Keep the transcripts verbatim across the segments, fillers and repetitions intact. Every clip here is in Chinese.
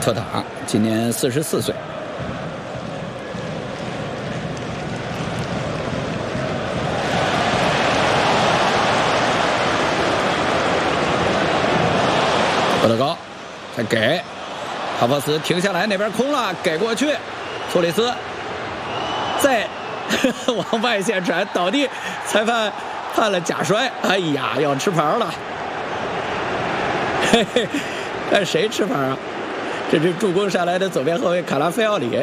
特塔今年四十四岁。波德高再给哈弗斯停下来，那边空了，给过去，托里斯再往外线传，倒地，裁判判了假摔，哎呀，要吃牌了。嘿嘿，看谁吃牌啊？这是助攻上来的左边后卫卡拉菲奥里。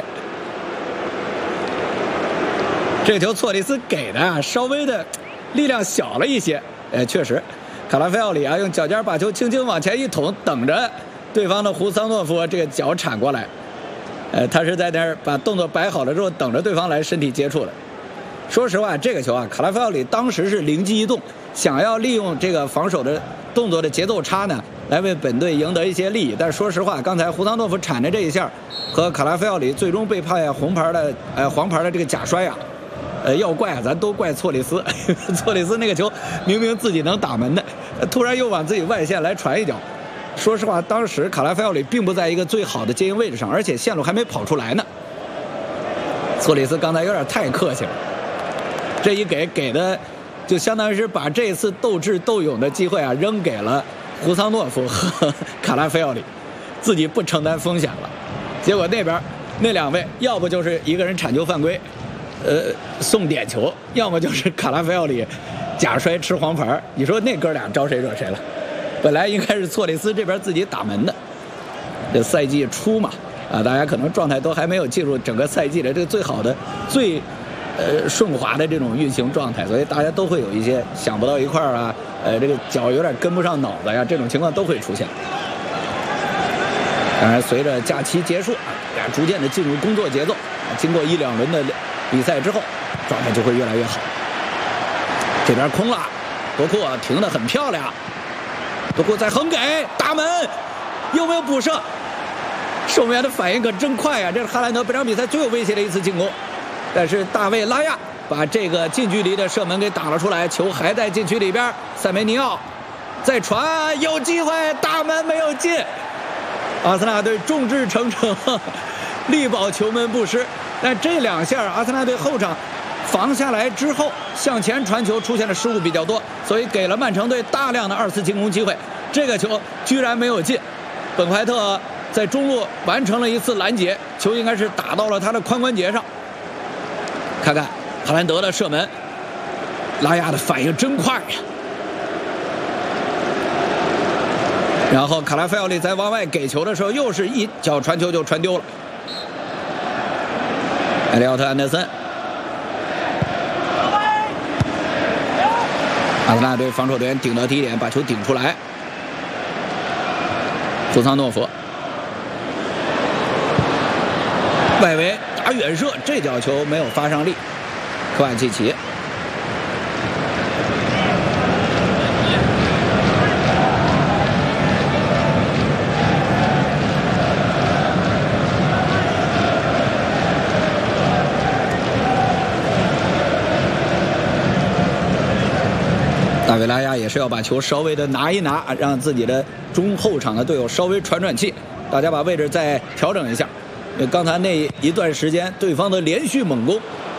这球错里斯给的啊，稍微的力量小了一些。哎，确实，卡拉菲奥里啊，用脚尖把球轻轻往前一捅，等着对方的胡桑诺夫这个脚铲过来。呃，他是在那儿把动作摆好了之后，等着对方来身体接触的。说实话，这个球啊，卡拉菲奥里当时是灵机一动，想要利用这个防守的动作的节奏差呢，来为本队赢得一些利益。但是说实话，刚才胡桑诺夫铲的这一下，和卡拉菲奥里最终被判红牌的呃黄牌的这个假摔啊，呃，要怪啊，咱都怪错里斯。错里斯那个球明明自己能打门的，突然又往自己外线来传一脚。说实话，当时卡拉菲奥里并不在一个最好的接应位置上，而且线路还没跑出来呢。错里斯刚才有点太客气了，这一给给的，就相当于是把这次斗智斗勇的机会啊扔给了胡桑诺夫和卡拉菲奥里，自己不承担风险了。结果那边那两位要不就是一个人铲球犯规，呃送点球，要么就是卡拉菲奥里假摔吃黄牌。你说那哥俩招谁惹谁了？本来应该是错里斯这边自己打门的，这赛季初嘛，啊，大家可能状态都还没有进入整个赛季的这个最好的、最呃顺滑的这种运行状态，所以大家都会有一些想不到一块儿啊，呃，这个脚有点跟不上脑子呀，这种情况都会出现。当然，随着假期结束啊，大家逐渐的进入工作节奏，经过一两轮的比赛之后，状态就会越来越好。这边空了，多库停得很漂亮。多库再横给打门，有没有补射？守门员的反应可真快呀！这是哈兰德本场比赛最有威胁的一次进攻，但是大卫拉亚把这个近距离的射门给打了出来，球还在禁区里边。塞梅尼奥再传，有机会，大门没有进。阿森纳队众志成城，力保球门不失。但这两下阿森纳队后场防下来之后，向前传球出现的失误比较多，所以给了曼城队大量的二次进攻机会。这个球居然没有进，本怀特在中路完成了一次拦截，球应该是打到了他的髋关节上。看看哈兰德的射门，拉亚的反应真快呀！然后卡拉菲奥利在往外给球的时候，又是一脚传球就传丢了。埃利奥特·安德森。阿森纳队防守队员顶到低点，把球顶出来。胡桑诺夫外围打远射，这脚球没有发上力。科瓦契奇，大卫拉亚也是要把球稍微的拿一拿，让自己的中后场的队友稍微喘喘气，大家把位置再调整一下。刚才那一段时间对方的连续猛攻